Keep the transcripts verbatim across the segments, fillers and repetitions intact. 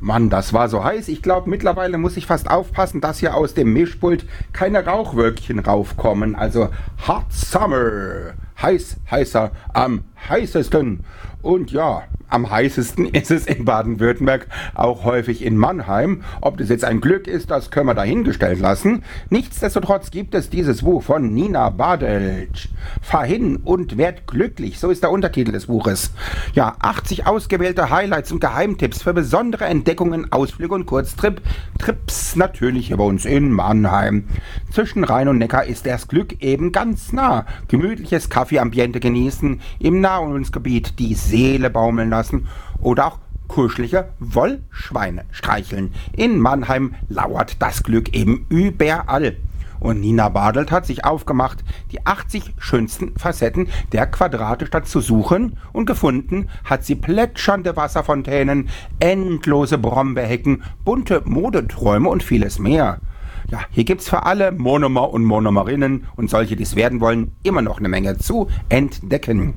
Mann, das war so heiß. Ich glaube, mittlerweile muss ich fast aufpassen, dass hier aus dem Mischpult keine Rauchwölkchen raufkommen. Also Hot Summer. Heiß, heißer, am heißesten. Und ja, am heißesten ist es in Baden-Württemberg, auch häufig in Mannheim. Ob das jetzt ein Glück ist, das können wir dahingestellt lassen. Nichtsdestotrotz gibt es dieses Buch von Nina Bartelt. Fahr hin und werd glücklich, so ist der Untertitel des Buches. Ja, achtzig ausgewählte Highlights und Geheimtipps für besondere Entdeckungen, Ausflüge und Kurztrip. Trips natürlich hier bei uns in Mannheim. Zwischen Rhein und Neckar ist das Glück eben ganz nah. Gemütliches Kaffeeambiente genießen, im Naherholungsgebiet die Seele baumeln lassen oder auch kuschelige Wollschweine streicheln. In Mannheim lauert das Glück eben überall. Und Nina Bartelt hat sich aufgemacht, die achtzig schönsten Facetten der Quadratestadt zu suchen, und gefunden hat sie plätschernde Wasserfontänen, endlose Brombeerhecken, bunte Modeträume und vieles mehr. Ja, hier gibt's für alle Monomer und Monomerinnen und solche, die es werden wollen, immer noch eine Menge zu entdecken.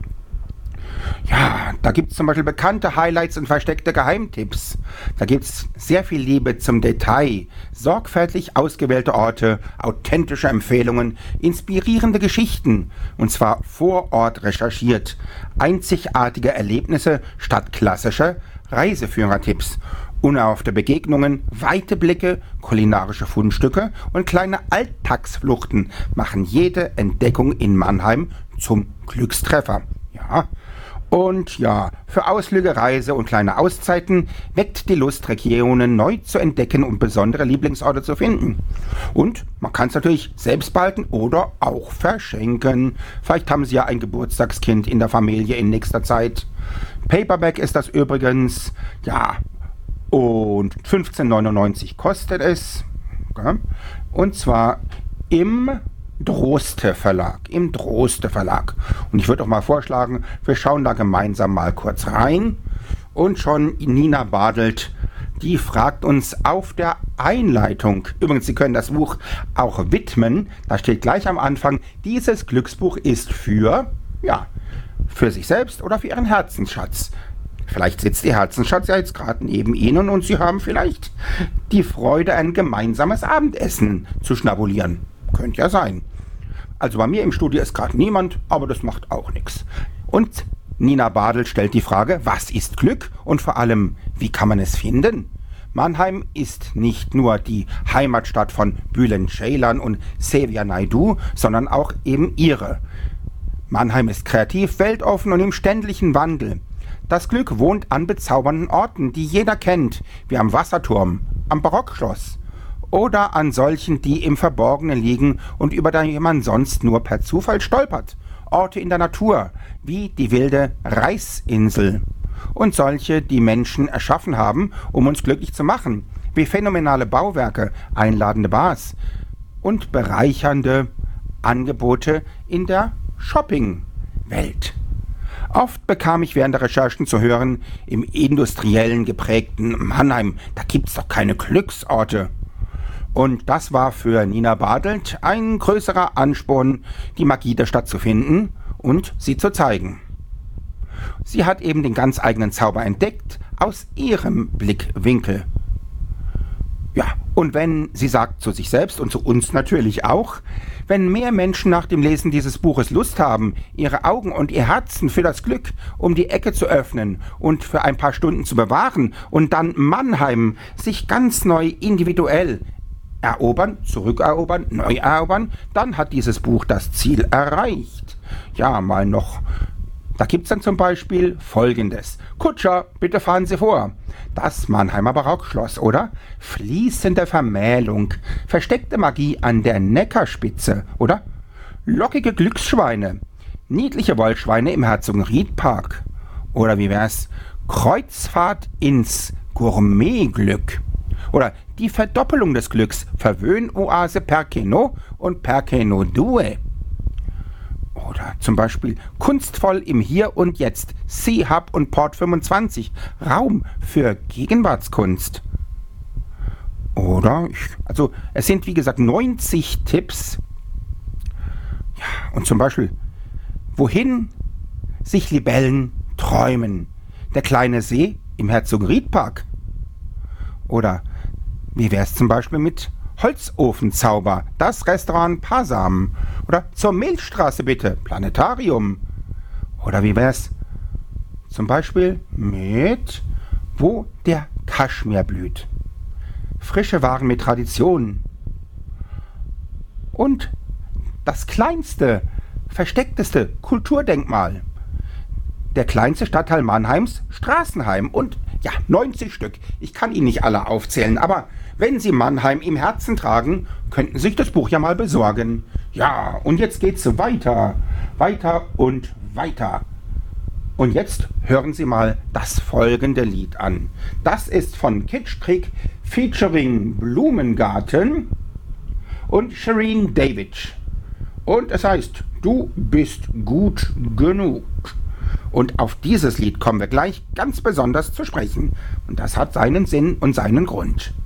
Ja, da gibt es zum Beispiel bekannte Highlights und versteckte Geheimtipps. Da gibt es sehr viel Liebe zum Detail, sorgfältig ausgewählte Orte, authentische Empfehlungen, inspirierende Geschichten, und zwar vor Ort recherchiert, einzigartige Erlebnisse statt klassischer Reiseführertipps, unerhoffte Begegnungen, weite Blicke, kulinarische Fundstücke und kleine Alltagsfluchten machen jede Entdeckung in Mannheim zum Glückstreffer. Ja, und ja, für Ausflüge, Reise und kleine Auszeiten weckt die Lust, Regionen neu zu entdecken und besondere Lieblingsorte zu finden. Und man kann es natürlich selbst behalten oder auch verschenken. Vielleicht haben Sie ja ein Geburtstagskind in der Familie in nächster Zeit. Paperback ist das übrigens, ja, und fünfzehn neunundneunzig kostet es. Okay. Und zwar im Droste Verlag, im Droste Verlag. Und ich würde auch mal vorschlagen, wir schauen da gemeinsam mal kurz rein. Und schon Nina Bartelt, die fragt uns auf der Einleitung. Übrigens, Sie können das Buch auch widmen. Da steht gleich am Anfang, dieses Glücksbuch ist für, ja, für sich selbst oder für Ihren Herzensschatz. Vielleicht sitzt Ihr Herzensschatz ja jetzt gerade neben Ihnen und Sie haben vielleicht die Freude, ein gemeinsames Abendessen zu schnabulieren. Könnte ja sein. Also bei mir im Studio ist gerade niemand, aber das macht auch nichts. Und Nina Bartelt stellt die Frage, was ist Glück und vor allem, wie kann man es finden? Mannheim ist nicht nur die Heimatstadt von Bülent Ceylan und Xavier Naidoo, sondern auch eben ihre. Mannheim ist kreativ, weltoffen und im ständigen Wandel. Das Glück wohnt an bezaubernden Orten, die jeder kennt, wie am Wasserturm, am Barockschloss oder an solchen, die im Verborgenen liegen und über die man sonst nur per Zufall stolpert. Orte in der Natur, wie die wilde Reißinsel. Und solche, die Menschen erschaffen haben, um uns glücklich zu machen, wie phänomenale Bauwerke, einladende Bars und bereichernde Angebote in der Shopping-Welt. Oft bekam ich während der Recherchen zu hören, im industriellen geprägten Mannheim, da gibt's doch keine Glücksorte. Und das war für Nina Bartelt ein größerer Ansporn, die Magie der Stadt zu finden und sie zu zeigen. Sie hat eben den ganz eigenen Zauber entdeckt, aus ihrem Blickwinkel. Ja, und wenn, sie sagt zu sich selbst und zu uns natürlich auch, wenn mehr Menschen nach dem Lesen dieses Buches Lust haben, ihre Augen und ihr Herzen für das Glück um die Ecke zu öffnen und für ein paar Stunden zu bewahren und dann Mannheim sich ganz neu individuell erobern, zurückerobern, neu erobern, dann hat dieses Buch das Ziel erreicht. Ja, mal noch. Da gibt's dann zum Beispiel Folgendes. Kutscher, bitte fahren Sie vor. Das Mannheimer Barockschloss, oder? Fließende Vermählung, versteckte Magie an der Neckarspitze, oder? Lockige Glücksschweine, niedliche Wollschweine im Herzogenried-Park. Oder wie wär's? Kreuzfahrt ins Gourmetglück. Oder die Verdoppelung des Glücks, Verwöhnoase Perkeno und Perkeno Due. Oder zum Beispiel kunstvoll im Hier und Jetzt, Sea-Hub und Port fünfundzwanzig, Raum für Gegenwartskunst. Oder, also es sind wie gesagt neunzig Tipps. Ja, und zum Beispiel, wohin sich Libellen träumen. Der kleine See im Herzogenried-Park. Oder wie wär's zum Beispiel mit Holzofenzauber, das Restaurant Pasam? Oder zur Milchstraße bitte, Planetarium? Oder wie wär's zum Beispiel mit Wo der Kaschmir blüht? Frische Waren mit Tradition. Und das kleinste, versteckteste Kulturdenkmal. Der kleinste Stadtteil Mannheims, Straßenheim. Und ja, neunzig Stück. Ich kann Ihnen nicht alle aufzählen, aber wenn Sie Mannheim im Herzen tragen, könnten Sie sich das Buch ja mal besorgen. Ja, und jetzt geht's weiter, weiter und weiter. Und jetzt hören Sie mal das folgende Lied an. Das ist von Kitschkrieg featuring Blumengarten und Shireen David. Und es heißt, du bist gut genug. Und auf dieses Lied kommen wir gleich ganz besonders zu sprechen. Und das hat seinen Sinn und seinen Grund.